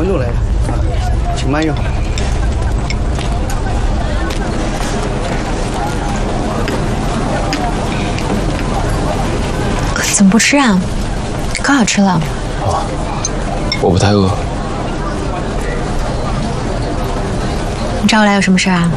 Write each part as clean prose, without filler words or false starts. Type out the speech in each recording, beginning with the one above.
荤肉类啊，请慢用。 怎么不吃啊？可好吃了。 哦，我不太饿。 你找我来有什么事啊？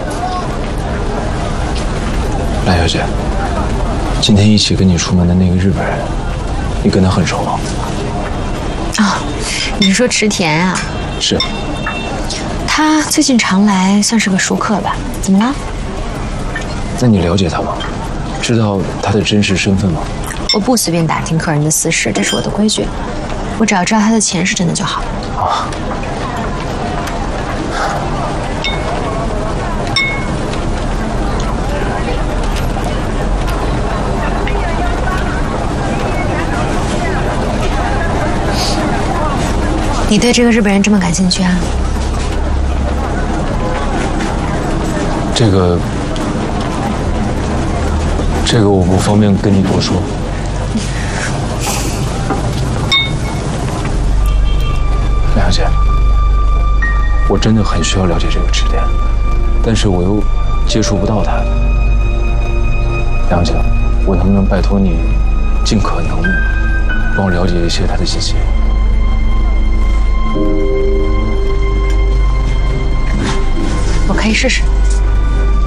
赖小姐，今天一起跟你出门的那个日本人，你跟他很熟吗？ 哦，你是说池田啊？ 是。 他最近常来，算是个熟客吧。怎么了？ 那你了解他吗？知道他的真实身份吗？ 我不随便打听客人的私事，这是我的规矩。我只要知道他的钱是真的就好。 啊。 你对这个日本人这么感兴趣啊？ 这个我不方便跟你多说。梁小姐，我真的很需要了解这个池田，但是我又接触不到他。梁小姐，我能不能拜托你，尽可能的帮我了解一些他的信息？ 我可以试试。